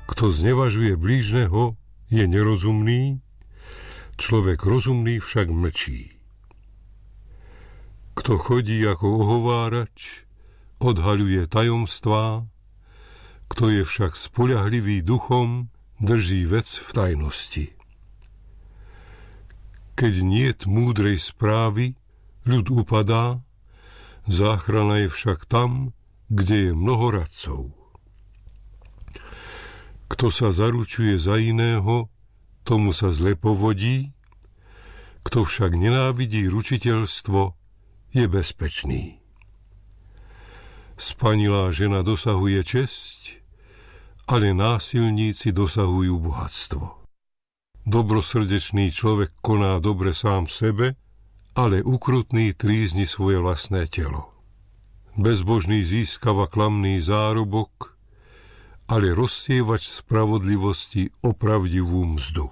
Kto znevažuje blížneho, je nerozumný, človek rozumný však mlčí. Kto chodí ako ohovárač, odhaľuje tajomstvá, kto je však spoľahlivý duchom, drží vec v tajnosti. Keď niet múdrej správy, ľud upadá, záchrana je však tam, kde je mnoho radcov. Kto sa zaručuje za iného, tomu sa zle povodí, kto však nenávidí ručiteľstvo, je bezpečný. Spanilá žena dosahuje česť, ale násilníci dosahujú bohatstvo. Dobrosrdečný človek koná dobre sám sebe, ale ukrutný trízni svoje vlastné telo. Bezbožný získava klamný zárobok, ale rozsievač spravodlivosti opravdivú mzdu.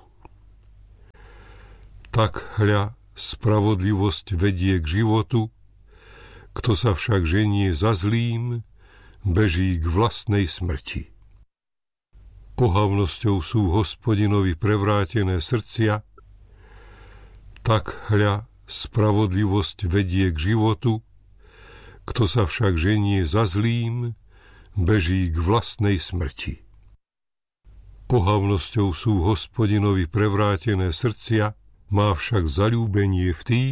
Tak hľa, spravodlivosť vedie k životu, kto sa však ženie za zlým, beží k vlastnej smrti. Ohavnosťou sú Hospodinovi prevrátené srdcia, tak hľa, spravodlivosť vedie k životu, kto sa však ženie za zlým, beží k vlastnej smrti. Ohavnosťou sú Hospodinovi prevrátené srdcia, má však zaľúbenie v tých,